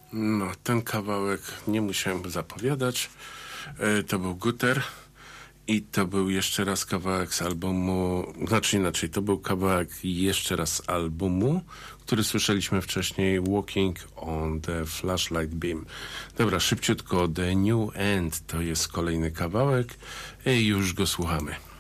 No, ten kawałek nie musiałem zapowiadać. To był Guter i to był jeszcze raz kawałek z albumu, znaczy inaczej, to był kawałek jeszcze raz z albumu, który słyszeliśmy wcześniej, Walking on the Flashlight Beam. Dobra, szybciutko, The New End to jest kolejny kawałek i już go słuchamy.